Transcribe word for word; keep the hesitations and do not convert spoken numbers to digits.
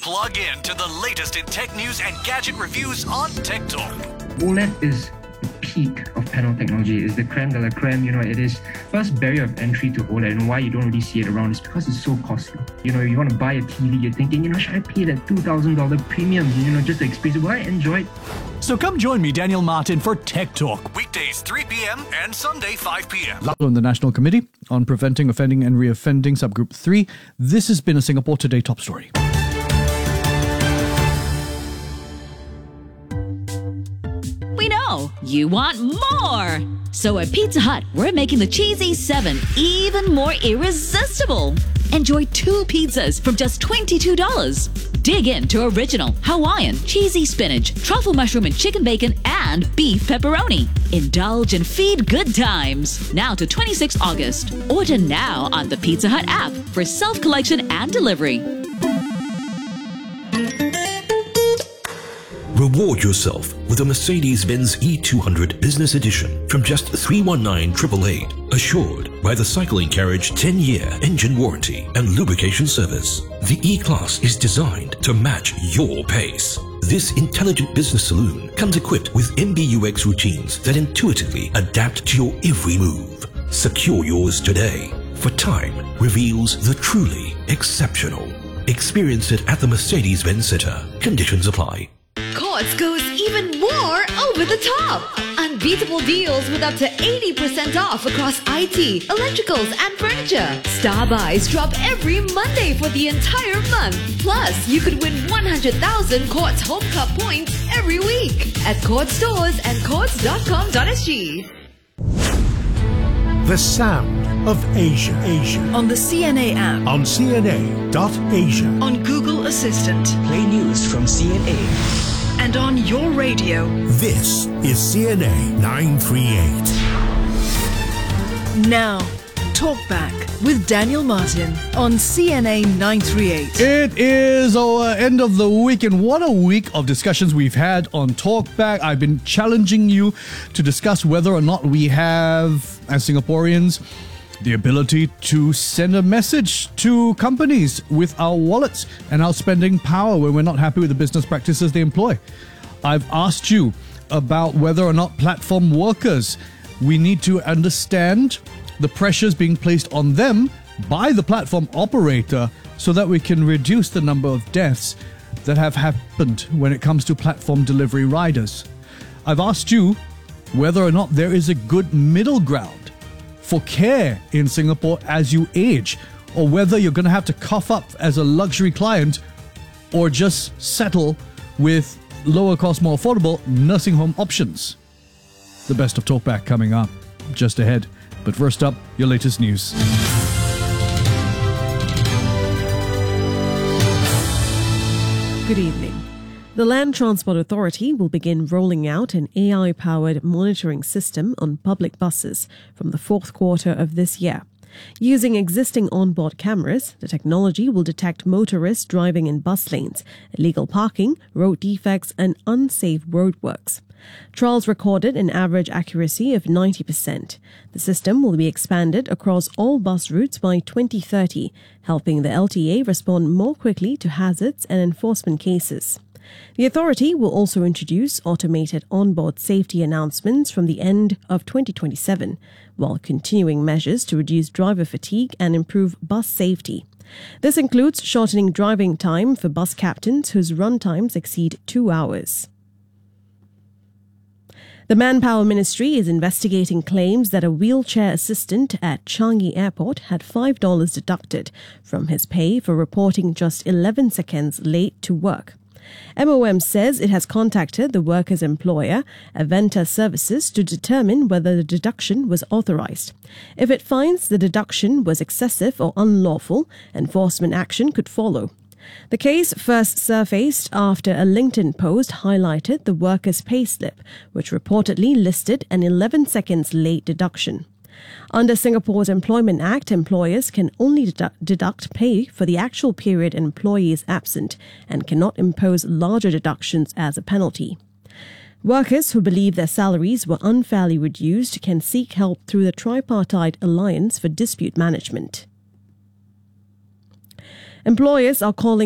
Plug in to the latest in tech news and gadget reviews on Tech Talk. OLED is the peak of panel technology. It's the creme de la creme. You know, it is first barrier of entry to OLED, and why you don't really see it around is because it's so costly. You know, you want to buy a T V, you're thinking, you know, should I pay that two thousand dollars premium, you know, just to experience it? Will I enjoy it? So come join me, Daniel Martin, for Tech Talk, weekdays three p.m. and Sunday five p.m. On the National Committee on Preventing Offending and Reoffending, Subgroup three, this has been a Singapore Today top story. We know you want more. So at Pizza Hut, we're making the Cheesy seven even more irresistible. Enjoy two pizzas from just twenty-two dollars. Dig into original, Hawaiian, cheesy spinach, truffle mushroom and chicken bacon, and beef pepperoni. Indulge and feed good times. Now to twenty-sixth August. Order now on the Pizza Hut app for self-collection and delivery. Reward yourself with a Mercedes-Benz E two hundred Business Edition from just three one nine eight eight eight, assured by the Cycling Carriage ten year engine warranty and lubrication service. The E-Class is designed to match your pace. This intelligent business saloon comes equipped with M B U X routines that intuitively adapt to your every move. Secure yours today, for time reveals the truly exceptional. Experience it at the Mercedes-Benz Center. Conditions apply. Courts goes even more over the top. Unbeatable deals with up to eighty percent off across I T, electricals and furniture. Star buys drop every Monday for the entire month. Plus, you could win one hundred thousand Courts Home Club points every week at Courts stores and courts dot com dot s g. The sound of Asia. Asia. On the C N A app. On C N A dot asia. On Google Assistant. Play news from C N A. And on your radio. This is C N A nine thirty-eight. Now, Talk Back with Daniel Martin on C N A nine thirty-eight. It is our end of the week, and what a week of discussions we've had on Talkback. I've been challenging you to discuss whether or not we have, as Singaporeans, the ability to send a message to companies with our wallets and our spending power when we're not happy with the business practices they employ. I've asked you about whether or not platform workers, we need to understand the pressures being placed on them by the platform operator so that we can reduce the number of deaths that have happened when it comes to platform delivery riders. I've asked you whether or not there is a good middle ground for care in Singapore as you age, or whether you're going to have to cough up as a luxury client or just settle with lower cost, more affordable nursing home options. The best of Talkback coming up just ahead. But first up, your latest news. Good evening. The Land Transport Authority will begin rolling out an A I-powered monitoring system on public buses from the fourth quarter of this year. Using existing onboard cameras, the technology will detect motorists driving in bus lanes, illegal parking, road defects, and unsafe roadworks. Trials recorded an average accuracy of ninety percent. The system will be expanded across all bus routes by twenty thirty, helping the L T A respond more quickly to hazards and enforcement cases. The authority will also introduce automated onboard safety announcements from the end of twenty twenty-seven, while continuing measures to reduce driver fatigue and improve bus safety. This includes shortening driving time for bus captains whose run times exceed two hours. The Manpower Ministry is investigating claims that a wheelchair assistant at Changi Airport had five dollars deducted from his pay for reporting just eleven seconds late to work. M O M says it has contacted the worker's employer, Aventa Services, to determine whether the deduction was authorized. If it finds the deduction was excessive or unlawful, enforcement action could follow. The case first surfaced after a LinkedIn post highlighted the worker's payslip, which reportedly listed an eleven seconds late deduction. Under Singapore's Employment Act, employers can only dedu- deduct pay for the actual period an employee is absent and cannot impose larger deductions as a penalty. Workers who believe their salaries were unfairly reduced can seek help through the Tripartite Alliance for Dispute Management. Employers are calling